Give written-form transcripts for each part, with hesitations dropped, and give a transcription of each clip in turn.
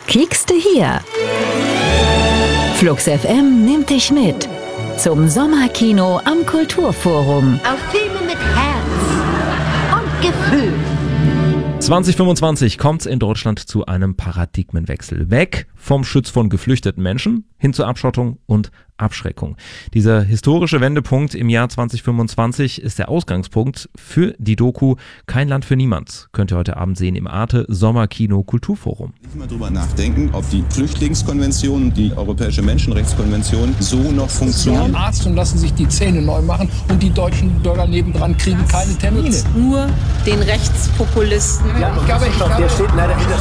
Kiekste hier. Flux FM nimmt dich mit zum Sommerkino am Kulturforum. Auf Filme mit Herz und Gefühl. 2025 kommt es in Deutschland zu einem Paradigmenwechsel. Weg vom Schutz von geflüchteten Menschen hin zur Abschottung und Abschreckung. Dieser historische Wendepunkt im Jahr 2025 ist der Ausgangspunkt für die Doku Kein Land für niemand. Könnt ihr heute Abend sehen im Arte Sommerkino Kulturforum. Nicht mal drüber nachdenken, ob die Flüchtlingskonvention und die Europäische Menschenrechtskonvention so noch funktionieren. Arzt und lassen sich die Zähne neu machen und die deutschen Bürger nebendran kriegen keine Termine. Nur den Rechtspopulisten. Ja, ich glaube, der steht leider hinter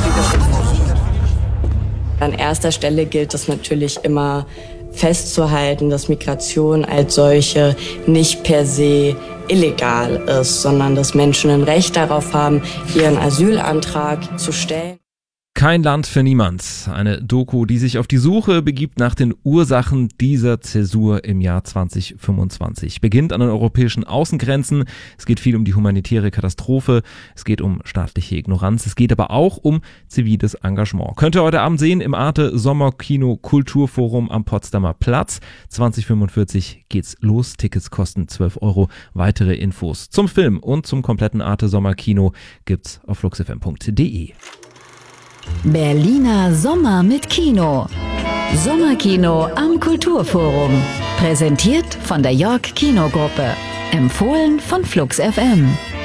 An erster Stelle gilt es natürlich immer festzuhalten, dass Migration als solche nicht per se illegal ist, sondern dass Menschen ein Recht darauf haben, ihren Asylantrag zu stellen. Kein Land für niemand. Eine Doku, die sich auf die Suche begibt nach den Ursachen dieser Zäsur im Jahr 2025. Beginnt an den europäischen Außengrenzen. Es geht viel um die humanitäre Katastrophe. Es geht um staatliche Ignoranz. Es geht aber auch um ziviles Engagement. Könnt ihr heute Abend sehen im Arte Sommerkino Kulturforum am Potsdamer Platz. 2045 geht's los. Tickets kosten 12 €. Weitere Infos zum Film und zum kompletten Arte Sommerkino gibt's auf fluxfm.de. Berliner Sommer mit Kino. Sommerkino am Kulturforum. Präsentiert von der York Kinogruppe. Empfohlen von Flux FM.